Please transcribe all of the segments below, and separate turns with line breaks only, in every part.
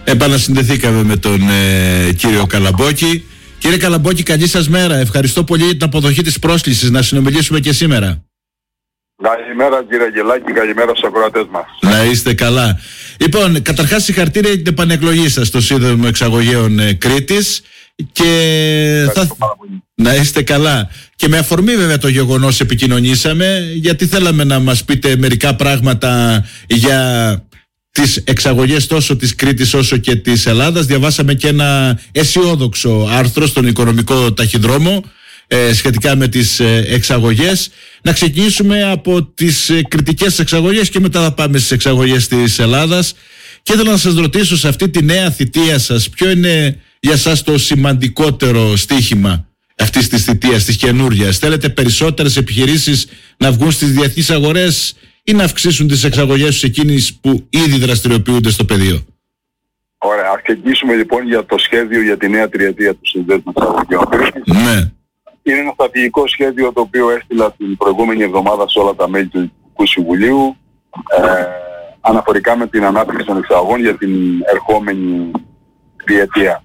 Επανασυνδεθήκαμε με τον κύριο Καλαμπόκη. Κύριε Καλαμπόκη, καλή σας μέρα. Ευχαριστώ πολύ για την αποδοχή της πρόσκλησης να συνομιλήσουμε και σήμερα.
Καλημέρα κύριε Γελάκη, καλημέρα στους ακροατές μας.
Να είστε καλά. Λοιπόν, καταρχάς συγχαρητήρια για την επανεκλογή σας στο Σύνδεσμο Εξαγωγέων Κρήτης και να είστε καλά. Και με αφορμή βέβαια το γεγονός επικοινωνήσαμε, γιατί θέλαμε να μας πείτε μερικά πράγματα για τις εξαγωγές τόσο της Κρήτης όσο και της Ελλάδας. Διαβάσαμε και ένα αισιόδοξο άρθρο στον Οικονομικό Ταχυδρόμο σχετικά με τις εξαγωγές. Να ξεκινήσουμε από τις κριτικές εξαγωγές και μετά θα πάμε στις εξαγωγές της Ελλάδας. Και ήθελα να σας ρωτήσω, σε αυτή τη νέα θητεία σας, ποιο είναι για σας το σημαντικότερο στοίχημα αυτής της θητείας, της καινούριας? Θέλετε περισσότερες επιχειρήσεις να βγουν στις διεθνείς αγορές ή να αυξήσουν τις εξαγωγές τους εκείνες που ήδη δραστηριοποιούνται στο πεδίο?
Ωραία, ας ξεκινήσουμε λοιπόν για το σχέδιο για τη νέα τριετία του Συνδέσμου Εξαγωγέων Κρήτης.
Ναι.
Είναι ένα στρατηγικό σχέδιο το οποίο έστειλα την προηγούμενη εβδομάδα σε όλα τα μέλη του Διοικητικού Συμβουλίου αναφορικά με την ανάπτυξη των εξαγωγών για την ερχόμενη τριετία.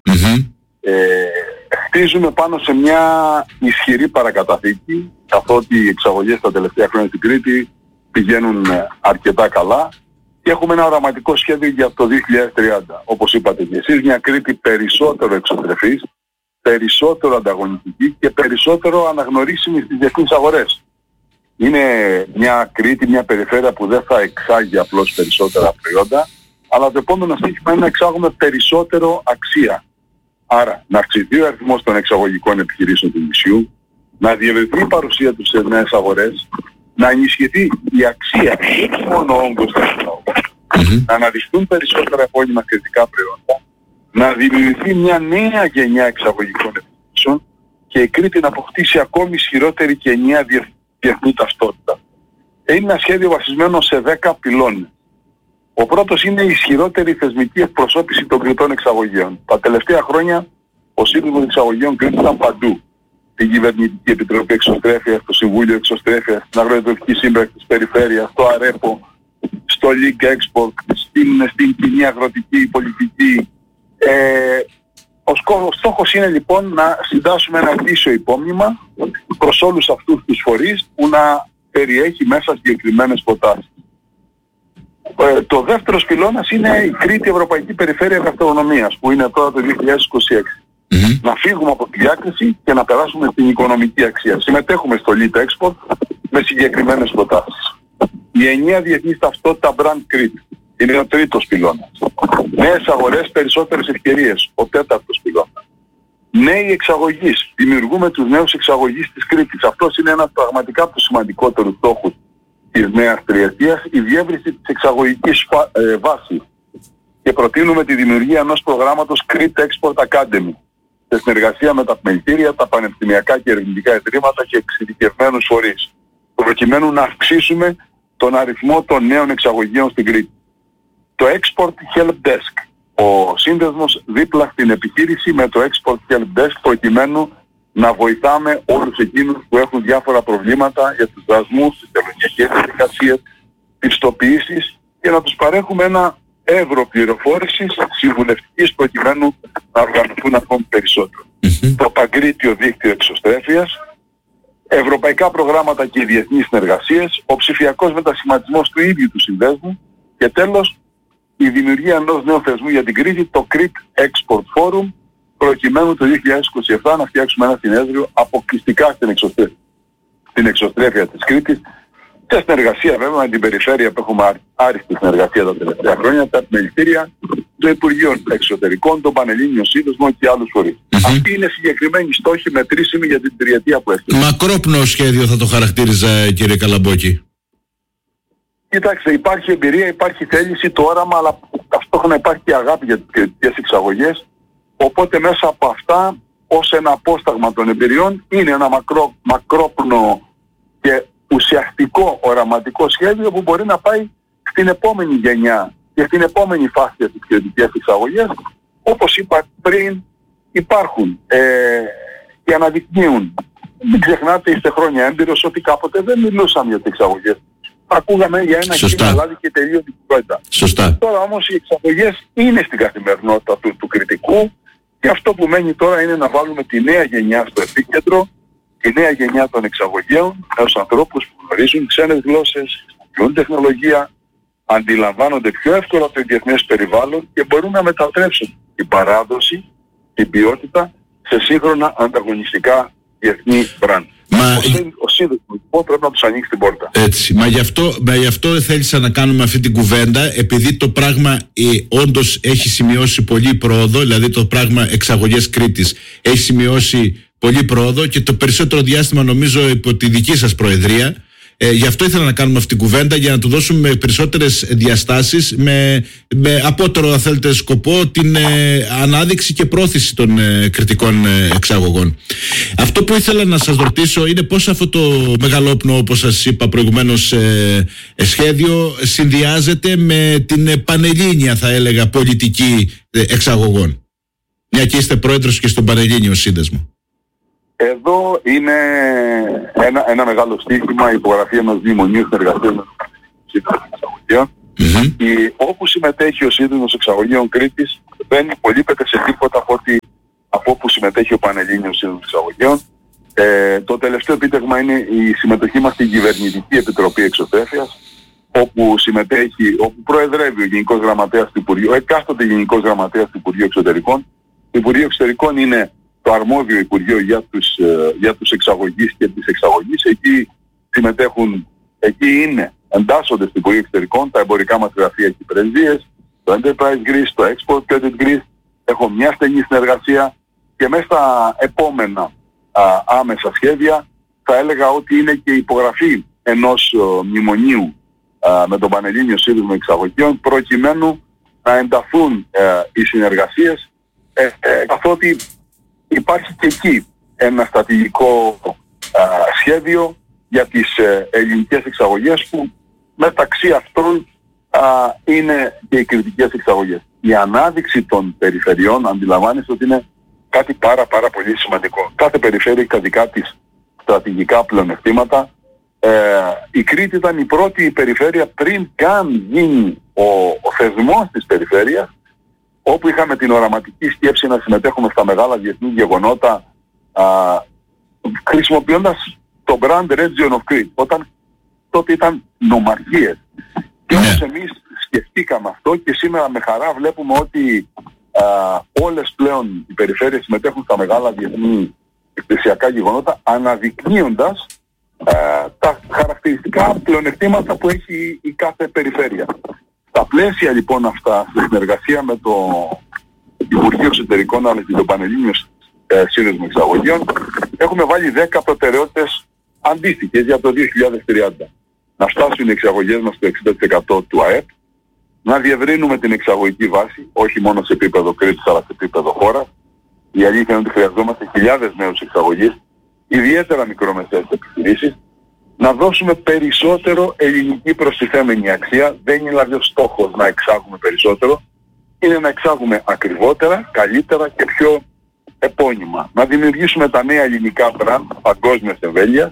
Χτίζουμε πάνω σε μια ισχυρή παρακαταθήκη, καθότι οι εξαγωγές τα τελευταία χρόνια στην Κρήτη πηγαίνουν αρκετά καλά και έχουμε ένα οραματικό σχέδιο για το 2030. Όπως είπατε και εσείς, μια Κρήτη περισσότερο εξωτερεφής, περισσότερο ανταγωνιστική και περισσότερο αναγνωρίσιμη στις διεθνείς αγορές. Είναι μια Κρήτη, μια περιφέρεια που δεν θα εξάγει απλώς περισσότερα προϊόντα, αλλά το επόμενο στοίχημα είναι να εξάγουμε περισσότερο αξία. Άρα, να αυξηθεί ο αριθμός των εξαγωγικών επιχειρήσεων του νησιού, να διευρυνθεί η παρουσία τους σε νέες αγορές, να ενισχυθεί η αξία, όχι μόνο ο όγκος των εξαγωγών, να αναδειχθούν περισσότερα επώνυμα κριτικά προϊόντα, να δημιουργηθεί μια νέα γενιά εξαγωγικών επιχειρήσεων και η Κρήτη να αποκτήσει ακόμη ισχυρότερη και ενιαία διεθνή ταυτότητα. Είναι ένα σχέδιο βασισμένο σε 10 πυλώνες. Ο πρώτος είναι η ισχυρότερη θεσμική εκπροσώπηση των Κρητών εξαγωγέων. Τα τελευταία χρόνια ο Σύνδεσμος Εξαγωγέων Κρήτης ήταν παντού. Στην Κυβερνητική Επιτροπή Εξωστρέφειας, στο Συμβούλιο Εξωστρέφειας, στην Αγροδιοτροφική Σύμπραξη της Περιφέρειας, στο ΑΡΕΠΟ, στο Link Export, στην κοινή αγροτική πολιτική. Ο στόχος είναι λοιπόν να συντάσσουμε ένα ετήσιο υπόμνημα προς όλους αυτούς τους φορείς που να περιέχει μέσα συγκεκριμένες προτάσεις. Το δεύτερος πυλώνας είναι η Κρήτη Ευρωπαϊκή Περιφέρεια Γαστρονομίας που είναι τώρα το 2026. Να φύγουμε από τη διάκριση και να περάσουμε στην οικονομική αξία. Συμμετέχουμε στο Link Export με συγκεκριμένες προτάσεις. Η ενιαία διεθνής ταυτότητα Brand Κρήτη είναι ο τρίτος πυλώνας. Νέες αγορές, περισσότερες ευκαιρίες, ο τέταρτος πυλώνας. Νέοι εξαγωγείς, δημιουργούμε τους νέους εξαγωγείς της Κρήτης. Αυτός είναι ένας πραγματικά από τους σημαντικότερους στόχους της νέας τριετίας, η διεύρυνση της εξαγωγικής βάσης. Και προτείνουμε τη δημιουργία ενός προγράμματος Crete Export Academy, σε συνεργασία με τα επιμελητήρια, τα πανεπιστημιακά και ερευνητικά ιδρύματα και εξειδικευμένους φορείς, προκειμένου να αυξήσουμε τον αριθμό των νέων εξαγωγείων στην Κρήτη. Το Export Help Desk. Ο σύνδεσμος δίπλα στην επιχείρηση με το Export Help Desk προκειμένου να βοηθάμε όλους εκείνους που έχουν διάφορα προβλήματα για τους δασμούς, τις τελωνιακές διαδικασίες, πιστοποιήσεις και να τους παρέχουμε ένα εύρο πληροφόρησης συμβουλευτικής προκειμένου να οργανωθούν ακόμη περισσότερο. Το Παγκρίτιο Δίκτυο Εξωστρέφειας, ευρωπαϊκά προγράμματα και διεθνείς συνεργασίες, ο ψηφιακός μετασχηματισμός του ίδιου του συνδέσμου και τέλος η δημιουργία ενός νέου θεσμού για την Κρήτη, το Crete Export Forum, προκειμένου το 2027 να φτιάξουμε ένα συνέδριο αποκλειστικά στην εξωστρέφεια της Κρήτης, σε συνεργασία βέβαια με την περιφέρεια που έχουμε άριστη συνεργασία τα τελευταία χρόνια, τα επιμελητήρια, το Υπουργείο Εξωτερικών, τον Πανελλήνιο Σύνδεσμο και άλλους φορείς. Αυτή είναι συγκεκριμένη στόχη μετρήσιμη για την τριετία που έχει.
Μακρόπνοο σχέδιο θα το χαρακτήριζα, κύριε Καλαμπόκη.
Κοιτάξτε, υπάρχει εμπειρία, υπάρχει θέληση, το όραμα, αλλά ταυτόχρονα υπάρχει και αγάπη για τις κριτικές εξαγωγές. Οπότε μέσα από αυτά, ως ένα απόσταγμα των εμπειριών, είναι ένα μακρόπνο και ουσιαστικό οραματικό σχέδιο που μπορεί να πάει στην επόμενη γενιά και στην επόμενη φάση της κριτικές εξαγωγές. Όπως είπα πριν, υπάρχουν και αναδεικνύουν. Μην ξεχνάτε, είστε χρόνια έμπειρος, ότι κάποτε δεν μιλούσαμε για τις εξαγωγές ακούγαμε για ένα κύμα λάδι και τελειωτικότητα.
Σωστά.
Τώρα όμως οι εξαγωγές είναι στην καθημερινότητα του κριτικού και αυτό που μένει τώρα είναι να βάλουμε τη νέα γενιά στο επίκεντρο, τη νέα γενιά των εξαγωγέων, τους ανθρώπους που γνωρίζουν ξένες γλώσσες, χρησιμοποιούν τεχνολογία, αντιλαμβάνονται πιο εύκολα το διεθνές περιβάλλον και μπορούν να μετατρέψουν την παράδοση, την ποιότητα σε σύγχρονα ανταγωνιστικά διεθνή brand. Ο σύνδεσμος λοιπόν πρέπει να τους ανοίξει την πόρτα.
Έτσι. Μα γι' αυτό θέλησα να κάνουμε αυτή την κουβέντα, επειδή το πράγμα όντως έχει σημειώσει πολύ πρόοδο, δηλαδή το πράγμα εξαγωγές Κρήτης έχει σημειώσει πολύ πρόοδο και το περισσότερο διάστημα νομίζω υπό τη δική σας προεδρία. Γι' αυτό ήθελα να κάνουμε αυτή την κουβέντα, για να του δώσουμε περισσότερες διαστάσεις με απότερο, αν θέλετε, σκοπό την ανάδειξη και πρόθεση των κριτικών εξαγωγών. Αυτό που ήθελα να σας ρωτήσω είναι πώς αυτό το μεγαλόπνοο, όπως σας είπα προηγουμένως, σχέδιο συνδυάζεται με την πανελλήνια, θα έλεγα, πολιτική εξαγωγών. Μια και είστε πρόεδρος και στον Πανελλήνιο Σύνδεσμο.
Εδώ είναι ένα μεγάλο στοίχημα, η υπογραφή ενός μνημονίου συνεργασίας με το Σύνδεσμο Εξαγωγέων. Όπου συμμετέχει ο Σύνδεσμος Εξαγωγέων Κρήτης δεν υπολείπεται σε τίποτα από όπου συμμετέχει ο Πανελλήνιος Σύνδεσμος Εξαγωγέων. Το τελευταίο επίτευγμα είναι η συμμετοχή μας στην Κυβερνητική Επιτροπή Εξωθέφειας, όπου προεδρεύει ο Γενικός Γραμματέας του Υπουργείου, εκάστοτε Γενικός Γραμματέας του Υπουργείου Εξωτερικών. Το Υπουργείο Εξωτερικών είναι το αρμόδιο Υπουργείο για τους εξαγωγείς και τις εξαγωγείς. Εκεί συμμετέχουν, εντάσσονται στο Υπουργείο Εξωτερικών τα εμπορικά μας γραφεία και οι πρεσβείες, το Enterprise Greece, το Export Credit Greece. Έχω μια στενή συνεργασία και μέσα στα επόμενα άμεσα σχέδια θα έλεγα ότι είναι και η υπογραφή ενός μνημονίου με τον Πανελλήνιο Σύνδεσμο Εξαγωγέων, προκειμένου να ενταθούν οι συνεργασίες, καθότι υπάρχει και εκεί ένα στρατηγικό σχέδιο για τις ελληνικές εξαγωγές, που μεταξύ αυτών είναι και οι κριτικές εξαγωγές. Η ανάδειξη των περιφερειών, αντιλαμβάνεστε ότι είναι κάτι πάρα πολύ σημαντικό. Κάθε περιφέρεια έχει τα δικά της στρατηγικά πλεονεκτήματα. Η Κρήτη ήταν η πρώτη περιφέρεια πριν καν γίνει ο θεσμός της περιφέρειας, όπου είχαμε την οραματική σκέψη να συμμετέχουμε στα μεγάλα διεθνή γεγονότα, χρησιμοποιώντας το brand Region of Crete, τότε ήταν νομαρχίες. Και όμως εμείς σκεφτήκαμε αυτό και σήμερα με χαρά βλέπουμε ότι όλες πλέον οι περιφέρειες συμμετέχουν στα μεγάλα διεθνή εκκλησιακά γεγονότα, αναδεικνύοντας τα χαρακτηριστικά πλεονεκτήματα που έχει η κάθε περιφέρεια. Στα πλαίσια λοιπόν αυτά, στη συνεργασία με το Υπουργείο Εξωτερικών αλλά και το Πανελλήνιο Σύνδεσμο Εξαγωγέων, έχουμε βάλει 10 προτεραιότητες αντίστοιχες για το 2030. Να φτάσουν οι εξαγωγές μας στο 60% του ΑΕΠ, να διευρύνουμε την εξαγωγική βάση, όχι μόνο σε επίπεδο Κρήτης αλλά σε επίπεδο χώρας. Η αλήθεια είναι ότι χρειαζόμαστε χιλιάδες νέους εξαγωγείς, ιδιαίτερα μικρομεσαίες επιχειρήσεις. Να δώσουμε περισσότερο ελληνική προστιθέμενη αξία. Δεν είναι δηλαδή ο στόχος να εξάγουμε περισσότερο, είναι να εξάγουμε ακριβότερα, καλύτερα και πιο επώνυμα. Να δημιουργήσουμε τα νέα ελληνικά brand παγκόσμιας εμβέλειας,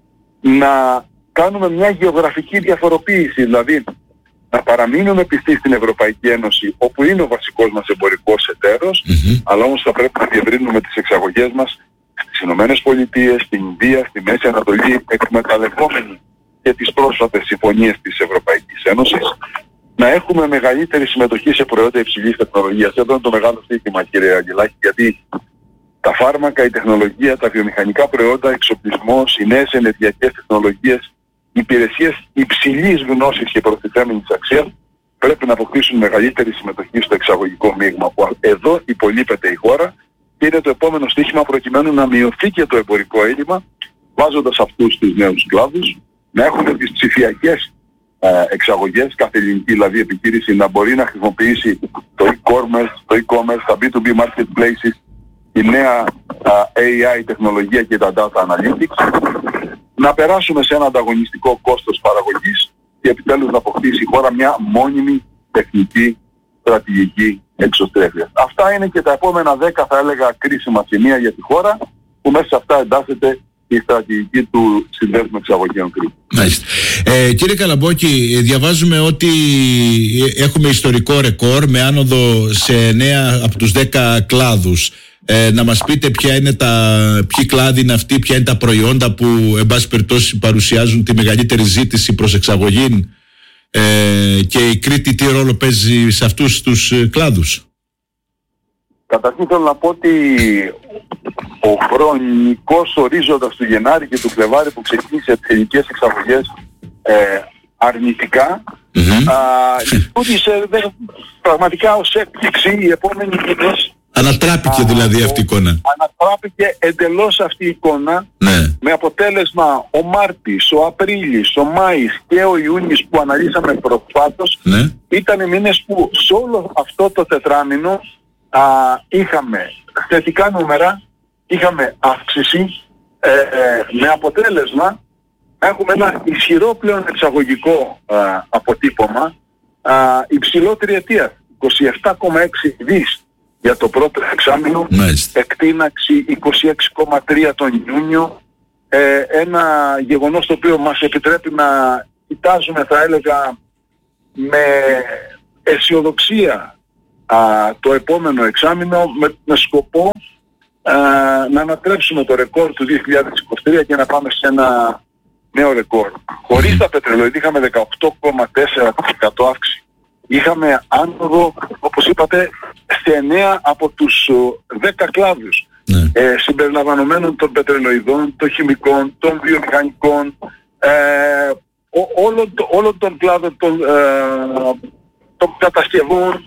να κάνουμε μια γεωγραφική διαφοροποίηση, δηλαδή να παραμείνουμε πιστοί στην Ευρωπαϊκή Ένωση, όπου είναι ο βασικός μας εμπορικός εταίρος, αλλά όμως θα πρέπει να διευρύνουμε τις εξαγωγές μας στις Ηνωμένες Πολιτείες, στην Ινδία, στη Μέση Ανατολή, εκμεταλλευόμενοι και τις πρόσφατες συμφωνίες της Ευρωπαϊκής Ένωσης, να έχουμε μεγαλύτερη συμμετοχή σε προϊόντα υψηλής τεχνολογίας. Εδώ είναι το μεγάλο στοίχημα, κύριε Αγγελάκη, γιατί τα φάρμακα, η τεχνολογία, τα βιομηχανικά προϊόντα, εξοπλισμός, οι νέες ενεργειακές τεχνολογίες, υπηρεσίες υψηλής γνώσης και προστιθέμενης αξίας πρέπει να αποκτήσουν μεγαλύτερη συμμετοχή στο εξαγωγικό μείγμα, που εδώ υπολείπεται η χώρα και είναι το επόμενο στοίχημα προκειμένου να μειωθεί και το εμπορικό έλλειμμα, βάζοντας αυτούς τους νέους κλάδους, να έχουμε τις ψηφιακές εξαγωγές, κάθε ελληνική δηλαδή επιχείρηση να μπορεί να χρησιμοποιήσει το e-commerce, τα B2B marketplaces, η νέα AI τεχνολογία και τα data analytics, να περάσουμε σε ένα ανταγωνιστικό κόστος παραγωγής και επιτέλους να αποκτήσει η χώρα μια μόνιμη τεχνική στρατηγική εξωστρέφειας. Αυτά είναι και τα επόμενα 10 θα έλεγα κρίσιμα σημεία για τη χώρα, που μέσα σε αυτά εντάσσεται η στρατηγική του Συνδέσμου Εξαγωγέων Κρήτης.
Κύριε Καλαμπόκη, διαβάζουμε ότι έχουμε ιστορικό ρεκόρ με άνοδο σε 9 από τους 10 κλάδους. Να μας πείτε ποιοι κλάδοι είναι αυτοί, ποια είναι τα προϊόντα που εν πάση περιπτώσει παρουσιάζουν τη μεγαλύτερη ζήτηση προς εξαγωγή, και η Κρήτη τι ρόλο παίζει σε αυτούς τους κλάδους.
Καταρχήν θέλω να πω ότι ο χρονικός ορίζοντας του Γενάρη και του Φλεβάρη που ξεκίνησε τις ελληνικές εξαγωγές αρνητικά, λειτουργήσε πραγματικά ως έκπληξη οι επόμενοι μήνες.
Ανατράπηκε δηλαδή αυτή η εικόνα.
Ανατράπηκε εντελώς αυτή η εικόνα, με αποτέλεσμα ο Μάρτης, ο Απρίλης, ο Μάης και ο Ιούνιος που αναλύσαμε προσφάτως, ήταν οι μήνες που σε όλο αυτό το τετράμηνο είχαμε θετικά νούμερα, είχαμε αύξηση, με αποτέλεσμα να έχουμε ένα ισχυρό πλέον εξαγωγικό αποτύπωμα, υψηλό τριετίας, 27,6 δις για το πρώτο εξάμηνο, εκτείναξη 26,3 τον Ιούνιο, ένα γεγονός το οποίο μας επιτρέπει να κοιτάζουμε, θα έλεγα, με αισιοδοξία το επόμενο εξάμηνο, με σκοπό να ανατρέψουμε το ρεκόρ του 2023 και να πάμε σε ένα νέο ρεκόρ. Χωρίς τα πετρελοειδή είχαμε 18,4% αύξηση. Είχαμε άνοδο, όπως είπατε, σε 9 από τους 10 κλάδους, συμπεριλαμβανομένων των πετρελοειδών, των χημικών, των βιομηχανικών, όλων των κλάδων των κατασκευών,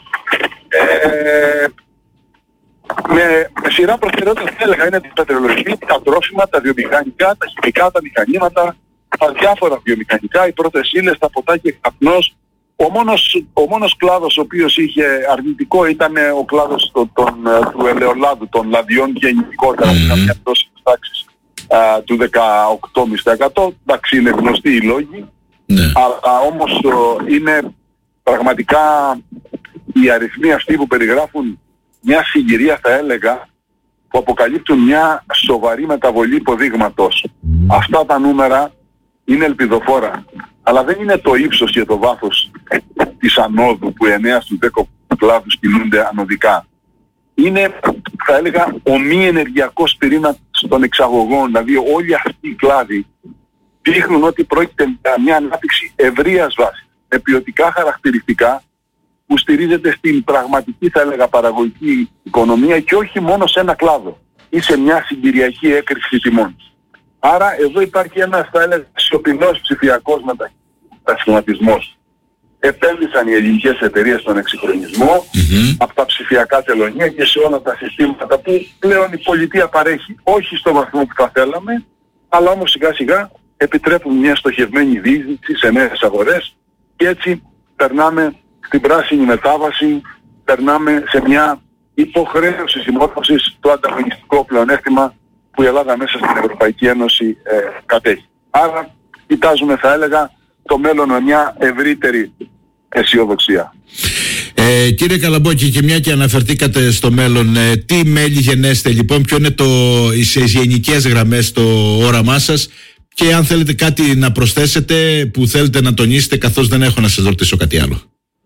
με σειρά προτεραιότητα θα έλεγα είναι τα πετρελοειδή, τα τρόφιμα, τα βιομηχανικά, τα χημικά, τα μηχανήματα, τα διάφορα βιομηχανικά, οι πρώτες ύλες, τα ποτά και καπνός. Ο μόνος κλάδος ο οποίος είχε αρνητικό ήταν ο κλάδος του ελαιολάδου, των λαδιών γενικότερα, που είχαν μια πτώση της τάξης του 18,5%. Εντάξει, είναι γνωστοί οι λόγοι, αλλά όμως είναι πραγματικά οι αριθμοί αυτοί που περιγράφουν μια συγκυρία, θα έλεγα, που αποκαλύπτουν μια σοβαρή μεταβολή υποδείγματος. Αυτά τα νούμερα είναι ελπιδοφόρα, αλλά δεν είναι το ύψος και το βάθος της ανόδου που 9 στους 10 κλάδους κινούνται ανωδικά. Είναι, θα έλεγα, ο μη ενεργειακός πυρήνας των εξαγωγών, δηλαδή όλοι αυτοί οι κλάδοι δείχνουν ότι πρόκειται για μια ανάπτυξη ευρείας βάσης, με ποιοτικά χαρακτηριστικά που στηρίζεται στην πραγματική, θα έλεγα, παραγωγική οικονομία και όχι μόνο σε ένα κλάδο ή σε μια συγκυριακή έκρηξη τιμών. Άρα εδώ υπάρχει ένας, θα έλεγα, σιωπηλός ψηφιακός μετασχηματισμός. Επένδυσαν οι ελληνικές εταιρείες στον εξυγχρονισμό, από τα ψηφιακά τελωνία και σε όλα τα συστήματα που πλέον η πολιτεία παρέχει, όχι στο βαθμό που θα θέλαμε, αλλά όμως σιγά σιγά επιτρέπουν μια στοχευμένη διείσδυση σε νέες αγορές και έτσι περνάμε στην πράσινη μετάβαση, περνάμε σε μια υποχρέωση συμμόρφωσης το ανταγωνιστικό πλεονέκτημα που η Ελλάδα μέσα στην Ευρωπαϊκή Ένωση κατέχει. Άρα κοιτάζουμε, θα έλεγα, το μέλλον με μια ευρύτερη αισιοδοξία.
Κύριε Καλαμπόκη, και μια και αναφερθήκατε στο μέλλον, τι μέλη γενέστε λοιπόν, ποιο είναι σε γενικές γραμμές το όραμά σας, και αν θέλετε κάτι να προσθέσετε που θέλετε να τονίσετε, καθώς δεν έχω να σας ρωτήσω κάτι άλλο.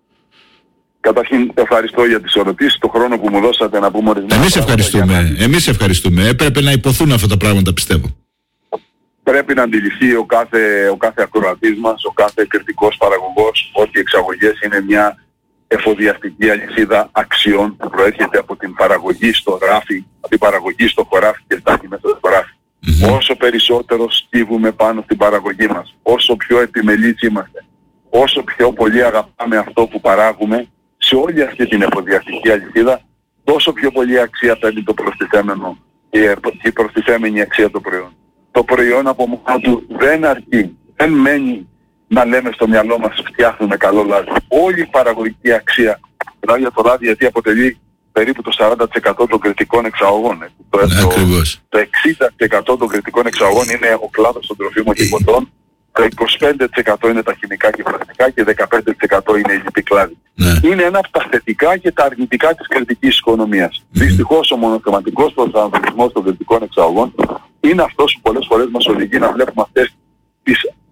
Καταρχήν ευχαριστώ για τις ερωτήσεις, το χρόνο που μου δώσατε να πούμε ορισμένα.
Εμείς ευχαριστούμε. Έπρεπε να υποθούν αυτά τα πράγματα, πιστεύω.
Πρέπει να αντιληφθεί ο κάθε ακροατής μας, ο κάθε κριτικός παραγωγός, ότι οι εξαγωγές είναι μια εφοδιαστική αλυσίδα αξιών που προέρχεται από την παραγωγή στο ράφι, από την παραγωγή στο χωράφι και φτάνει μέσα στο χωράφι. Όσο περισσότερο σκύβουμε πάνω στην παραγωγή μας, όσο πιο επιμελείς είμαστε, όσο πιο πολύ αγαπάμε αυτό που παράγουμε σε όλη αυτή την εφοδιαστική αλυσίδα, τόσο πιο πολύ αξία παίρνει το προστιθέμενο και η προστιθέμενη αξία του προϊόν. Το προϊόν από μόνο του δεν αρκεί, δεν μένει να λέμε στο μυαλό μας φτιάχνουμε καλό λάδι. Όλη η παραγωγική αξία, δηλαδή για το λάδι, γιατί αποτελεί περίπου το 40% των κριτικών εξαγωγών. Το 60% των κριτικών εξαγωγών είναι ο κλάδος των τροφίμων και ποτών, το 25% είναι τα χημικά και πλαστικά και 15% είναι η λιπή κλάδη. Είναι ένα από τα θετικά και τα αρνητικά της κριτικής οικονομίας. Δυστυχώς ο μονοθεματικός προσανατολισμός των κριτικών εξαγωγών είναι αυτός που πολλές φορές μας οδηγεί να βλέπουμε αυτές τις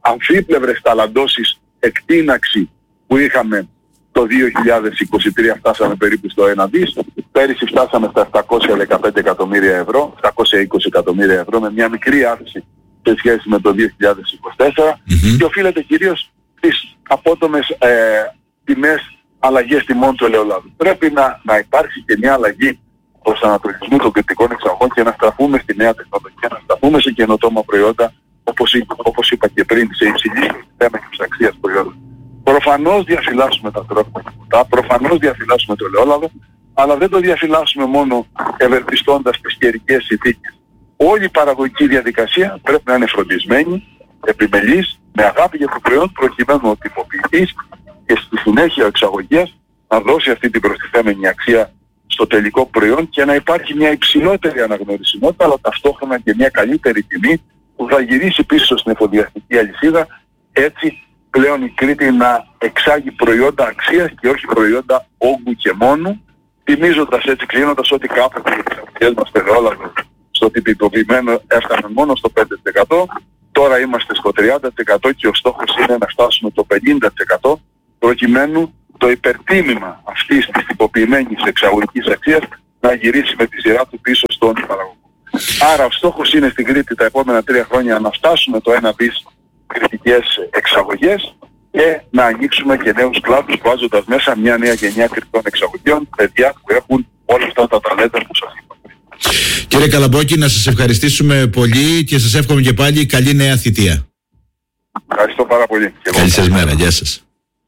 αμφίπλευρες ταλαντώσεις εκτείναξη που είχαμε το 2023, φτάσαμε περίπου στο 1 δις. Πέρυσι φτάσαμε στα 715 εκατομμύρια ευρώ, 720 εκατομμύρια ευρώ, με μια μικρή αύξηση σε σχέση με το 2024 και οφείλεται κυρίως στις απότομες τιμές, αλλαγές τιμών του ελαιολάδου. Πρέπει να υπάρξει και μια αλλαγή προσανατολισμού των κριτικών εξαγωγών και να στραφούμε στη νέα τεχνολογία, να στραφούμε σε καινοτόμα προϊόντα, όπως είπα και πριν, σε υψηλής θέμενης αξίας προϊόντα. Προφανώς διαφυλάσσουμε τα τρόφιμα και ποτά, προφανώς διαφυλάσσουμε το ελαιόλαδο, αλλά δεν το διαφυλάσσουμε μόνο ευελπιστώντας τις καιρικές συνθήκες. Όλη η παραγωγική διαδικασία πρέπει να είναι φροντισμένη, επιμελής, με αγάπη για το προϊόν, προκειμένου ο τυποποιητής και στη συνέχεια ο εξαγωγέας να δώσει αυτή την προστιθέμενη αξία στο τελικό προϊόν και να υπάρχει μια υψηλότερη αναγνωρισιμότητα, αλλά ταυτόχρονα και μια καλύτερη τιμή που θα γυρίσει πίσω στην εφοδιαστική αλυσίδα, έτσι πλέον η Κρήτη να εξάγει προϊόντα αξίας και όχι προϊόντα όγκου και μόνου, θυμίζοντας έτσι, κλείνοντας, ότι κάποτε οι εξαγωγές μας στο ελαιόλαδο στο τυποποιημένο έφταναν μόνο στο 5%, τώρα είμαστε στο 30% και ο στόχος είναι να φτάσουμε το 50%, προκειμένου το υπερτίμημα αυτής της τυποποιημένης εξαγωγικής αξίας να γυρίσει με τη σειρά του πίσω στον παραγωγό. Άρα ο στόχος είναι στην Κρήτη τα επόμενα 3 χρόνια να φτάσουμε το 1 δις κριτικές εξαγωγές και να ανοίξουμε και νέους κλάδους, βάζοντας μέσα μια νέα γενιά κριτικών εξαγωγών, παιδιά που έχουν όλα αυτά τα ταλέντα που σας είπα.
Κύριε Καλαμπόκη, να σας ευχαριστήσουμε πολύ και σας εύχομαι και πάλι καλή νέα θητεία.
Ευχαριστώ πάρα πολύ.
Καλή σας μέρα. Γεια σας.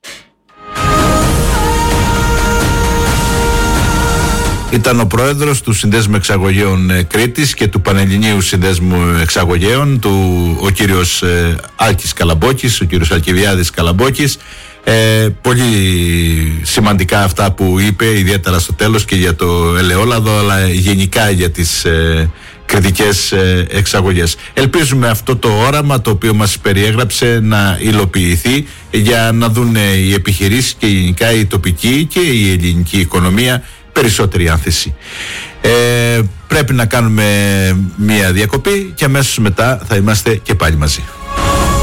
Ήταν ο πρόεδρος του Συνδέσμου Εξαγωγέων Κρήτης και του Πανελληνίου Συνδέσμου Εξαγωγέων, ο κύριος Άλκης Καλαμπόκης, ο κύριος Αλκιβιάδης Καλαμπόκης. Πολύ σημαντικά αυτά που είπε, ιδιαίτερα στο τέλος και για το ελαιόλαδο, αλλά γενικά για τις κριτικές εξαγωγές. Ελπίζουμε αυτό το όραμα το οποίο μας περιέγραψε να υλοποιηθεί, για να δουν οι επιχειρήσεις και γενικά η τοπική και η ελληνική οικονομία περισσότερη άνθηση. Πρέπει να κάνουμε μία διακοπή και αμέσως μετά θα είμαστε και πάλι μαζί.